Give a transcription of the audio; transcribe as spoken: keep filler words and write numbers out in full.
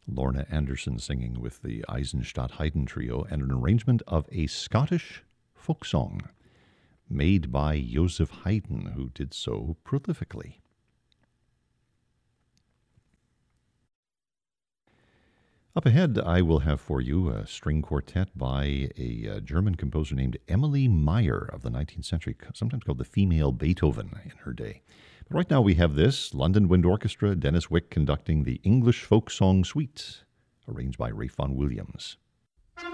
Lorna Anderson singing with the Eisenstadt Haydn Trio, and an arrangement of a Scottish folk song made by Joseph Haydn, who did so prolifically. Up ahead, I will have for you a string quartet by a uh, German composer named Emily Meyer of the nineteenth century, sometimes called the female Beethoven in her day. But right now we have this London Wind Orchestra, Dennis Wick conducting the English Folk Song Suite, arranged by Ralph Vaughan Williams.